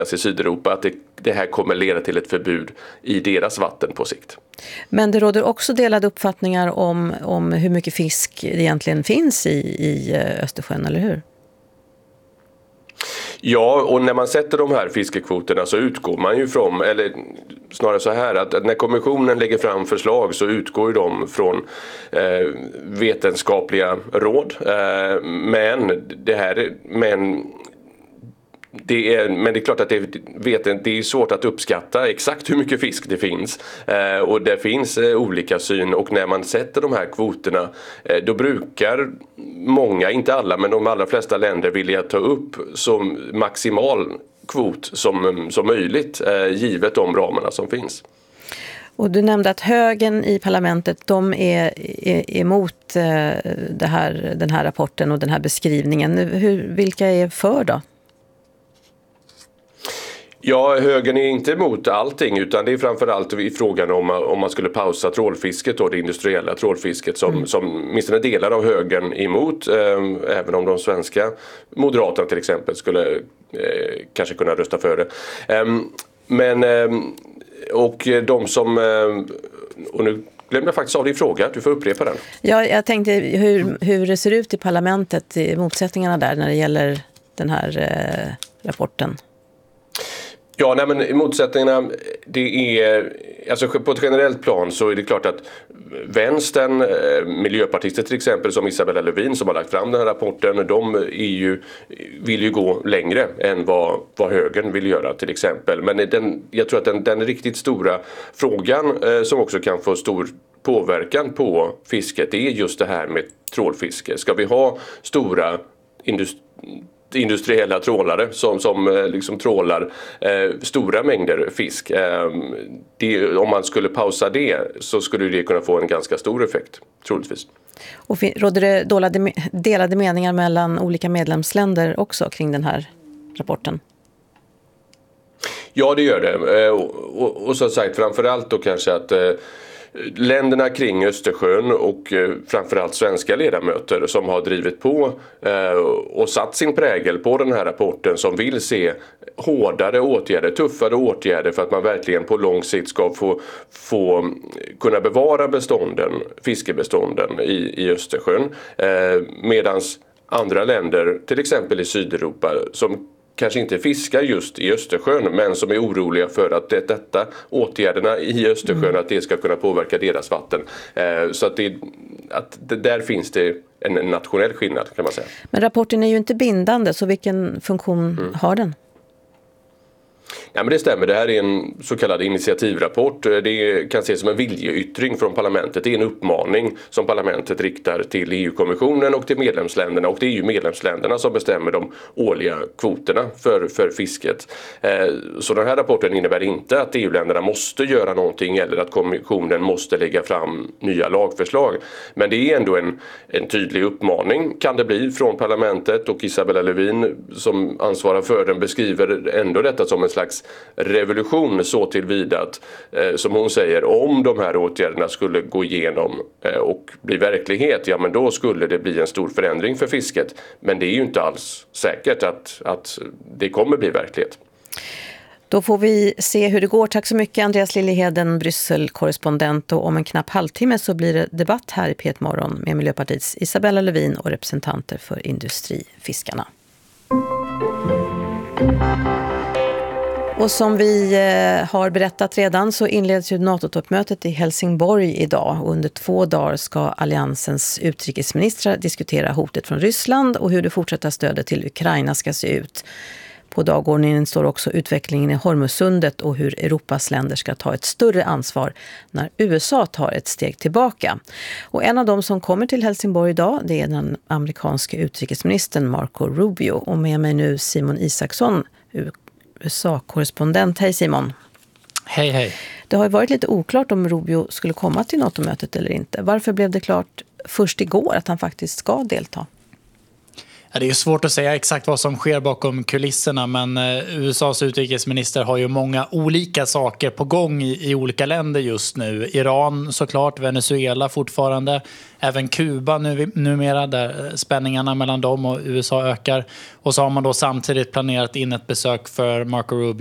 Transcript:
i Sydeuropa, att det här kommer leda till ett förbud i deras vatten på sikt. Men det råder också delade uppfattningar om hur mycket fisk det egentligen finns i Östersjön, eller hur? Ja, och när man sätter de här fiskekvoterna så utgår man ju från, eller snarare så här, att när kommissionen lägger fram förslag så utgår ju de från vetenskapliga råd. Men det är klart att det är svårt att uppskatta exakt hur mycket fisk det finns, och det finns olika syn, och när man sätter de här kvoterna då brukar många, inte alla men de allra flesta länder vilja ta upp som maximal kvot som möjligt givet de ramarna som finns. Och du nämnde att högern i parlamentet, de är emot den här rapporten och den här beskrivningen. Vilka är för då? Ja, högern är inte emot allting, utan det är framförallt i frågan om man skulle pausa trålfisket och det industriella trålfisket som åtminstone delar av högern är emot, även om de svenska moderaterna till exempel skulle kanske kunna rösta för det. Och de som... Och nu glömde jag faktiskt av din fråga, du får upprepa den. Ja, jag tänkte hur det ser ut i parlamentet, i motsättningarna där när det gäller den här rapporten. Ja, nej, men motsättningarna, det är, alltså på ett generellt plan så är det klart att vänstern, miljöpartister till exempel som Isabella Lövin som har lagt fram den här rapporten, de vill ju gå längre än vad högern vill göra till exempel. Men jag tror att den riktigt stora frågan som också kan få stor påverkan på fisket är just det här med trålfiske. Ska vi ha stora industriella trålare som liksom trålar stora mängder fisk? Om man skulle pausa det så skulle det kunna få en ganska stor effekt, troligtvis. Och råder det delade meningar mellan olika medlemsländer också kring den här rapporten? Ja, det gör det. Och som sagt, framförallt då kanske att länderna kring Östersjön och framförallt svenska ledamöter som har drivit på och satt sin prägel på den här rapporten, som vill se hårdare åtgärder, tuffare åtgärder för att man verkligen på lång sikt ska få kunna bevara fiskebestånden i Östersjön, medans andra länder, till exempel i Sydeuropa, som kanske inte fiskar just i Östersjön men som är oroliga för att åtgärderna i Östersjön att det ska kunna påverka deras vatten. Så att där finns det en nationell skillnad, kan man säga. Men rapporten är ju inte bindande, så vilken funktion har den? Ja, men det stämmer. Det här är en så kallad initiativrapport. Det kan ses som en viljeyttring från parlamentet. Det är en uppmaning som parlamentet riktar till EU-kommissionen och till medlemsländerna. Och det är ju medlemsländerna som bestämmer de årliga kvoterna för fisket. Så den här rapporten innebär inte att EU-länderna måste göra någonting eller att kommissionen måste lägga fram nya lagförslag. Men det är ändå en tydlig uppmaning, kan det bli, från parlamentet, och Isabella Lövin som ansvarar för den beskriver ändå detta som en slags revolution, så tillvida att, som hon säger, om de här åtgärderna skulle gå igenom och bli verklighet, ja men då skulle det bli en stor förändring för fisket. Men det är ju inte alls säkert att det kommer bli verklighet. Då får vi se hur det går. Tack så mycket Andreas Liljeheden, Bryssel-korrespondent, och om en knapp halvtimme så blir det debatt här i P1 Morgon med Miljöpartiets Isabella Lövin och representanter för Industrifiskarna. Och som vi har berättat redan så inleds ju NATO-toppmötet i Helsingborg idag. Och under 2 dagar ska alliansens utrikesministrar diskutera hotet från Ryssland och hur det fortsatta stödet till Ukraina ska se ut. På dagordningen står också utvecklingen i Hormuzsundet och hur Europas länder ska ta ett större ansvar när USA tar ett steg tillbaka. Och en av dem som kommer till Helsingborg idag, det är den amerikanska utrikesministern Marco Rubio. Och med mig nu Simon Isaksson, USA-korrespondent. Hej Simon. Hej, hej. Det har ju varit lite oklart om Rubio skulle komma till NATO-mötet eller inte. Varför blev det klart först igår att han faktiskt ska delta? Ja, det är svårt att säga exakt vad som sker bakom kulisserna, men USAs utrikesminister har ju många olika saker på gång i olika länder just nu. Iran såklart, Venezuela fortfarande, även Kuba numera där spänningarna mellan dem och USA ökar. Och så har man då samtidigt planerat in ett besök för Marco Rubio